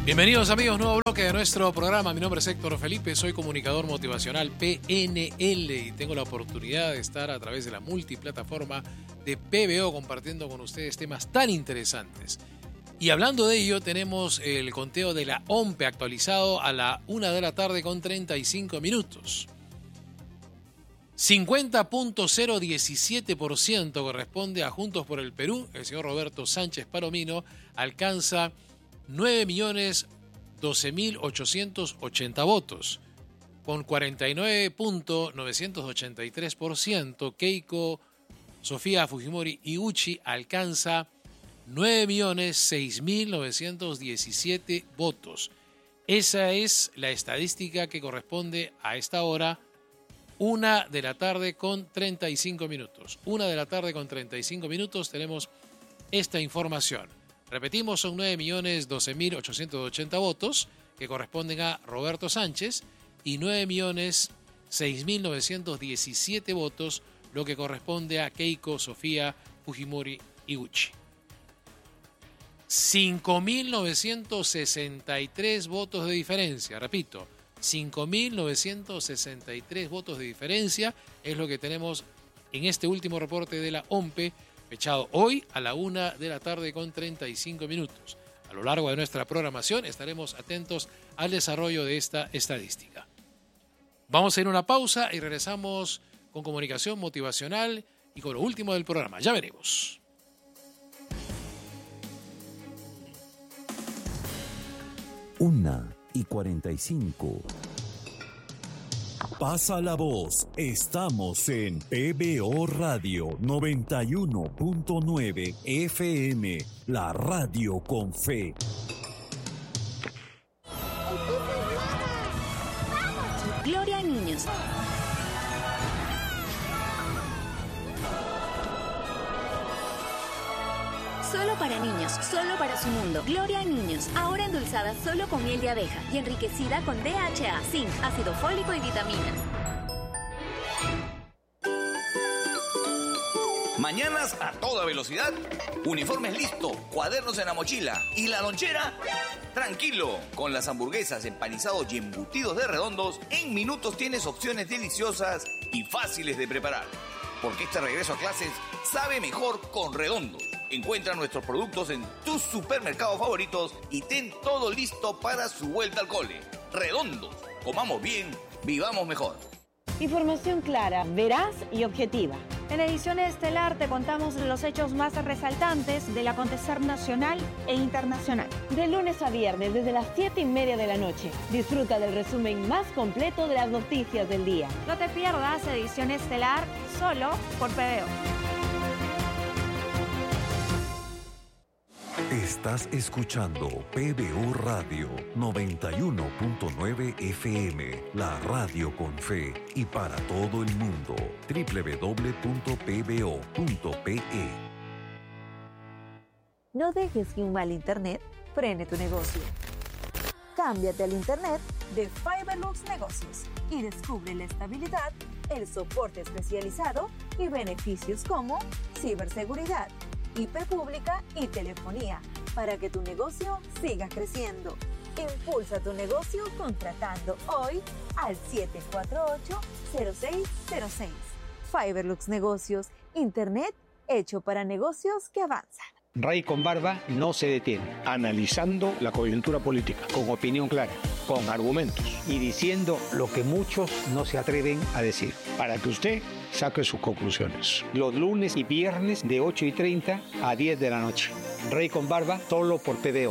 Bienvenidos amigos, nuevo bloque de nuestro programa. Mi nombre es Héctor Felipe, soy comunicador motivacional PNL y tengo la oportunidad de estar a través de la multiplataforma de PBO compartiendo con ustedes temas tan interesantes. Y hablando de ello, tenemos el conteo de la OMPE actualizado a la 1:00 con 35 minutos. 50.017% corresponde a Juntos por el Perú. El señor Roberto Sánchez Palomino alcanza 9.012.880 votos. Con 49.983%, Keiko Sofía Fujimori Iguchi alcanza 9.006.917 votos. Esa es la estadística que corresponde a esta hora, 1:00 con 35 minutos. 1:00 con 35 minutos tenemos esta información. Repetimos, son 9.012.880 votos que corresponden a Roberto Sánchez y 9.006.917 votos lo que corresponde a Keiko Sofía Fujimori Iguchi. 5.963 votos de diferencia, repito, 5.963 votos de diferencia es lo que tenemos en este último reporte de la OMPE, fechado hoy a la 1:00 con 35 minutos. A lo largo de nuestra programación estaremos atentos al desarrollo de esta estadística. Vamos a ir a una pausa y regresamos con comunicación motivacional y con lo último del programa. Ya veremos. 1:45. Pasa la voz, estamos en PBO Radio 91.9 FM, la radio con fe. Gloria a niños. Solo para niños, solo para su mundo. Gloria a niños, ahora endulzada solo con miel de abeja y enriquecida con DHA, zinc, ácido fólico y vitaminas. Mañanas a toda velocidad, uniformes listos, cuadernos en la mochila y la lonchera. Tranquilo, con las hamburguesas, empanizados y embutidos de Redondos, en minutos tienes opciones deliciosas y fáciles de preparar. Porque este regreso a clases sabe mejor con Redondos. Encuentra nuestros productos en tus supermercados favoritos y ten todo listo para su vuelta al cole. Redondos, comamos bien, vivamos mejor. Información clara, veraz y objetiva. En Ediciones Estelar te contamos los hechos más resaltantes del acontecer nacional e internacional. De lunes a viernes desde las 7:30 de la noche. Disfruta del resumen más completo de las noticias del día. No te pierdas Ediciones Estelar solo por PBO. Estás escuchando PBO Radio 91.9 FM, la radio con fe y para todo el mundo. www.pbo.pe. No dejes que un mal internet frene tu negocio. Cámbiate al internet de Fiberlux Negocios y descubre la estabilidad, el soporte especializado y beneficios como ciberseguridad, IP pública y telefonía para que tu negocio siga creciendo. Impulsa tu negocio contratando hoy al 748-0606. Fiberlux Negocios, internet hecho para negocios que avanzan. Ray con Barba no se detiene, analizando la coyuntura política, con opinión clara, con argumentos y diciendo lo que muchos no se atreven a decir, para que usted saque sus conclusiones. Los lunes y viernes de 8:30 a 10 de la noche. Ray con Barba, solo por PBO.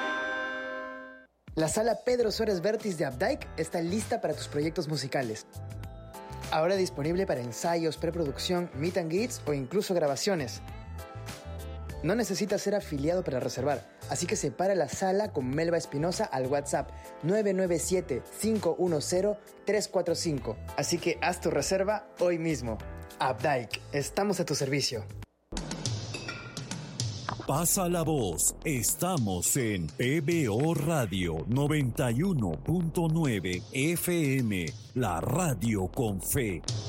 La sala Pedro Suárez Vértiz de Updike está lista para tus proyectos musicales. Ahora disponible para ensayos, preproducción, meet and greets o incluso grabaciones. No necesitas ser afiliado para reservar, así que separa la sala con Melba Espinosa al WhatsApp 997-510-345. Así que haz tu reserva hoy mismo. Updike, estamos a tu servicio. Pasa la voz, estamos en PBO Radio 91.9 FM, la radio con fe.